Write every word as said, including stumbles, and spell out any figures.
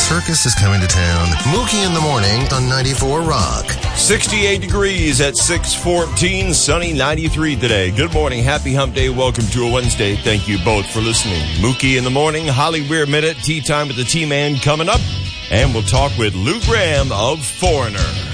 circus is coming to town. Mookie in the morning on ninety-four Rock. sixty-eight degrees at six fourteen, sunny ninety-three today. Good morning. Happy hump day. Welcome to a Wednesday. Thank you both for listening. Mookie in the morning, Holly Weir Minute, Tea Time with the T-Man coming up. And we'll talk with Lou Graham of Foreigner.